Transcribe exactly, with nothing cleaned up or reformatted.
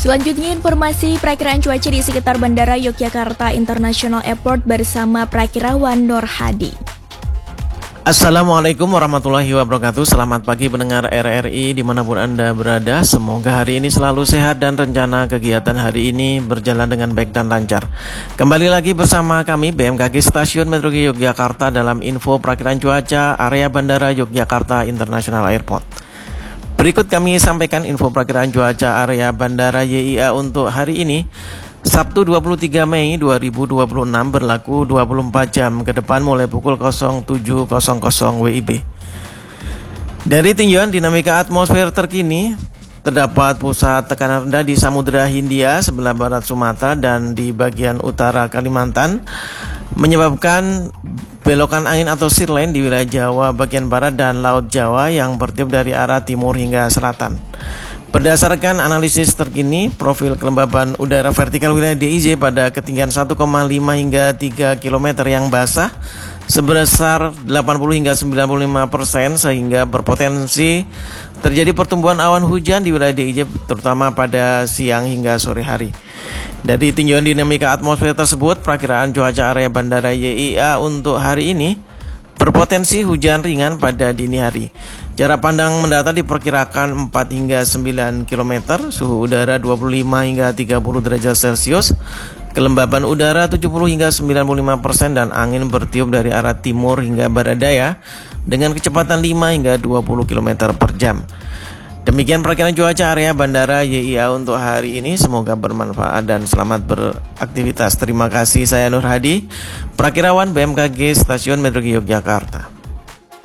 Selanjutnya informasi perakiraan cuaca di sekitar Bandara Yogyakarta International Airport bersama Prakirawan Nur Hadi. Assalamualaikum warahmatullahi wabarakatuh. Selamat pagi pendengar R R I dimanapun Anda berada. Semoga hari ini selalu sehat dan rencana kegiatan hari ini berjalan dengan baik dan lancar. Kembali lagi bersama kami B M K G Stasiun Meteorologi Yogyakarta dalam info perakiraan cuaca area Bandara Yogyakarta International Airport. Berikut kami sampaikan info perakiraan cuaca area Bandara Y I A untuk hari ini, Sabtu dua puluh tiga Mei dua ribu dua puluh enam, berlaku dua puluh empat jam ke depan mulai pukul nol tujuh nol nol W I B. Dari tinjauan dinamika atmosfer terkini, terdapat pusat tekanan rendah di Samudra Hindia sebelah barat Sumatera dan di bagian utara Kalimantan, menyebabkan belokan angin atau sirline di wilayah Jawa bagian barat dan Laut Jawa yang bertiup dari arah timur hingga selatan. Berdasarkan analisis terkini, profil kelembaban udara vertikal wilayah D I J pada ketinggian satu koma lima hingga tiga kilometer yang basah sebesar delapan puluh hingga sembilan puluh lima persen, sehingga berpotensi terjadi pertumbuhan awan hujan di wilayah D I J terutama pada siang hingga sore hari. Dari tinjauan dinamika atmosfer tersebut, perakiraan cuaca area Bandara Y I A untuk hari ini berpotensi hujan ringan pada dini hari. Jarak pandang mendatar diperkirakan empat hingga sembilan kilometer, suhu udara dua puluh lima hingga tiga puluh derajat Celcius, kelembaban udara tujuh puluh hingga sembilan puluh lima persen, dan angin bertiup dari arah timur hingga barat daya dengan kecepatan lima hingga dua puluh kilometer per jam. Demikian perakiraan cuaca area Bandara Y I A untuk hari ini. Semoga bermanfaat dan selamat beraktivitas. Terima kasih, saya Nur Hadi, Prakirawan B M K G Stasiun Meteorologi Yogyakarta.